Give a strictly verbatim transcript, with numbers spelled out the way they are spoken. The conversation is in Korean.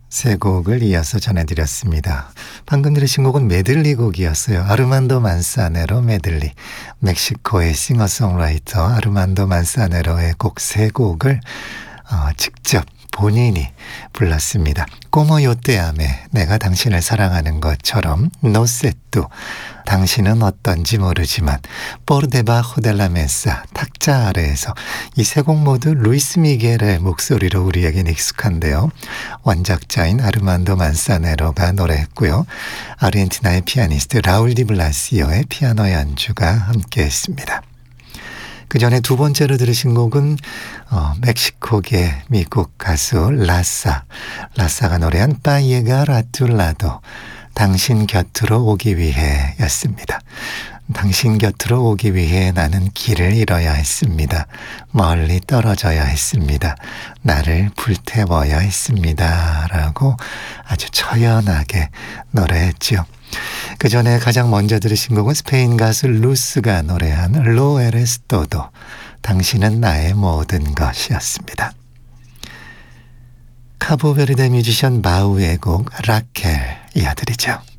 세 곡을 이어서 전해드렸습니다. 방금 들으신 곡은 메들리 곡이었어요. 아르만도 만사네로 메들리. 멕시코의 싱어송라이터 아르만도 만사네로의 곡 세 곡을 어, 직접 본인이 불렀습니다. 꼬모 요떼아메, 내가 당신을 사랑하는 것처럼, 노세뚜, 당신은 어떤지 모르지만, 포르데바호 델라 메사, 탁자 아래에서 이 세 곡 모두 루이스 미겔의 목소리로 우리에겐 익숙한데요. 원작자인 아르만도 만사네로가 노래했고요. 아르헨티나의 피아니스트 라울 디 블라시오의 피아노 연주가 함께했습니다. 그 전에 두 번째로 들으신 곡은 어, 멕시코계 미국 가수 라사, 라사가 노래한 빠이에가 라툴라도, 당신 곁으로 오기 위해 였습니다. 당신 곁으로 오기 위해 나는 길을 잃어야 했습니다. 멀리 떨어져야 했습니다. 나를 불태워야 했습니다. 라고 아주 처연하게 노래했죠. 그 전에 가장 먼저 들으신 곡은 스페인 가수 루스가 노래한 로 에레스 또도, 당신은 나의 모든 것이었습니다. 카보베르데 뮤지션 마우의 곡 라켈 이어드리죠.